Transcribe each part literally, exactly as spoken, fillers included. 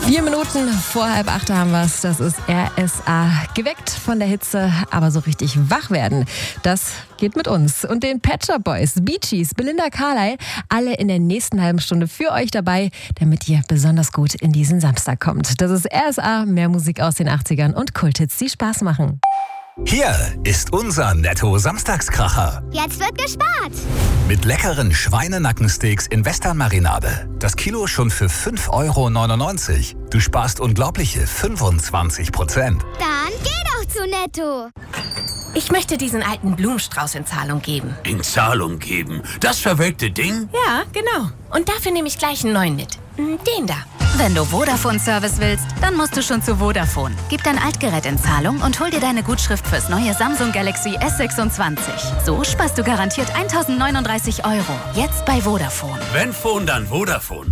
Vier Minuten vor halb acht haben wir es. Das ist R S A. Geweckt von der Hitze, aber so richtig wach werden, das geht mit uns. Und den Pet Shop Boys, Bee Gees, Belinda Carlisle, alle in der nächsten halben Stunde für euch dabei, damit ihr besonders gut in diesen Samstag kommt. Das ist R S A, mehr Musik aus den achtzigern und Kulthits, die Spaß machen. Hier ist unser Netto-Samstagskracher. Jetzt wird gespart. Mit leckeren Schweinenackensteaks in Western-Marinade. Das Kilo schon für fünf Euro neunundneunzig. Du sparst unglaubliche fünfundzwanzig Prozent. Dann geh doch zu Netto. Ich möchte diesen alten Blumenstrauß in Zahlung geben. In Zahlung geben? Das verwelkte Ding? Ja, genau. Und dafür nehme ich gleich einen neuen mit. Den da. Wenn du Vodafone-Service willst, dann musst du schon zu Vodafone. Gib dein Altgerät in Zahlung und hol dir deine Gutschrift fürs neue Samsung Galaxy S sechsundzwanzig. So sparst du garantiert eintausendneununddreißig Euro. Jetzt bei Vodafone. Wenn Phone, dann Vodafone.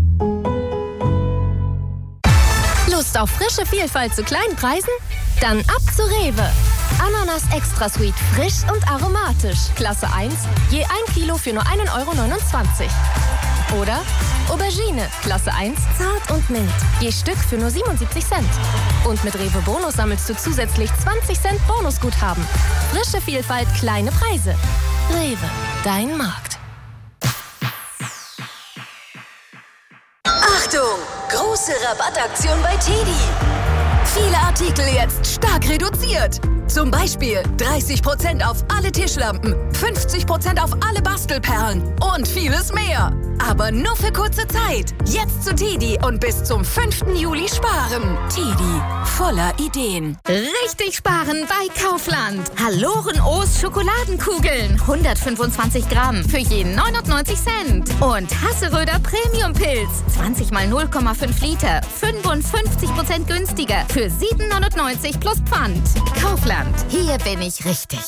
Lust auf frische Vielfalt zu kleinen Preisen? Dann ab zu Rewe. Ananas Extra Sweet, frisch und aromatisch. Klasse eins, je ein Kilo für nur ein Euro neunundzwanzig. Oder Aubergine, Klasse eins, zart und mild. Je Stück für nur siebenundsiebzig Cent. Und mit Rewe Bonus sammelst du zusätzlich zwanzig Cent Bonusguthaben. Frische Vielfalt, kleine Preise. Rewe, dein Markt. Achtung! Große Rabattaktion bei Teddy. Viele Artikel jetzt stark reduziert. Zum Beispiel dreißig Prozent auf alle Tischlampen, fünfzig Prozent auf alle Bastelperlen und vieles mehr. Aber nur für kurze Zeit. Jetzt zu Teddy und bis zum fünften Juli sparen. Teddy, voller Ideen. Richtig sparen bei Kaufland. Halloren O's Schokoladenkugeln. hundertfünfundzwanzig Gramm für jeden neunundneunzig Cent. Und Hasseröder Premium Pilz. zwanzig mal null Komma fünf Liter. fünfundfünfzig Prozent günstiger. Für sieben neunundneunzig plus Pfand. Kaufland. Hier bin ich richtig.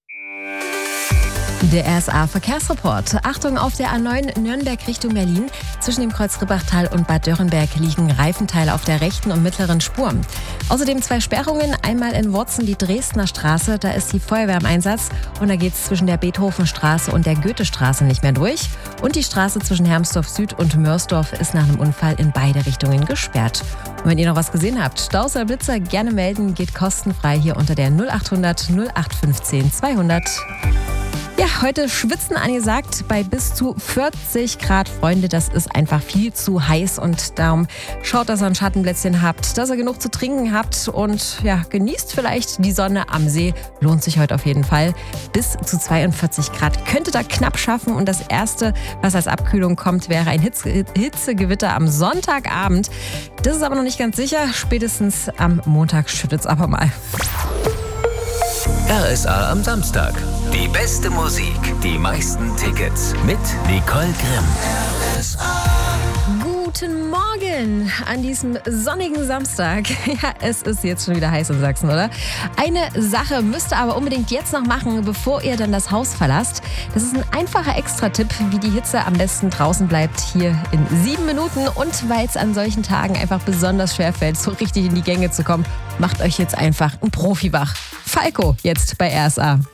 Der R S A-Verkehrsreport. Achtung, auf der A neun Nürnberg Richtung Berlin. Zwischen dem Kreuzribbachtal und Bad Dürrenberg liegen Reifenteile auf der rechten und mittleren Spur. Außerdem zwei Sperrungen. Einmal in Worzen die Dresdner Straße. Da ist die Feuerwehr im Einsatz. Und da geht es zwischen der Beethovenstraße und der Goethestraße nicht mehr durch. Und die Straße zwischen Hermsdorf Süd und Mörsdorf ist nach einem Unfall in beide Richtungen gesperrt. Und wenn ihr noch was gesehen habt, Staus oder Blitzer, gerne melden. Geht kostenfrei hier unter der null achthundert null acht fünfzehn zweihundert. Ja, heute schwitzen angesagt bei bis zu vierzig Grad. Freunde, das ist einfach viel zu heiß und darum schaut, dass ihr ein Schattenplätzchen habt, dass ihr genug zu trinken habt und ja, genießt vielleicht die Sonne am See. Lohnt sich heute auf jeden Fall. Bis zu zweiundvierzig Grad könntet ihr knapp schaffen und das Erste, was als Abkühlung kommt, wäre ein Hitze- Hitzegewitter am Sonntagabend. Das ist aber noch nicht ganz sicher. Spätestens am Montag schüttet es aber mal. R S A am Samstag. Die beste Musik, die meisten Tickets mit Nicole Grimm. R S A. Guten Morgen an diesem sonnigen Samstag. Ja, es ist jetzt schon wieder heiß in Sachsen, oder? Eine Sache müsst ihr aber unbedingt jetzt noch machen, bevor ihr dann das Haus verlasst. Das ist ein einfacher Extra-Tipp, wie die Hitze am besten draußen bleibt, hier in sieben Minuten. Und weil es an solchen Tagen einfach besonders schwer fällt, so richtig in die Gänge zu kommen, macht euch jetzt einfach ein Profi wach. Falco jetzt bei R S A.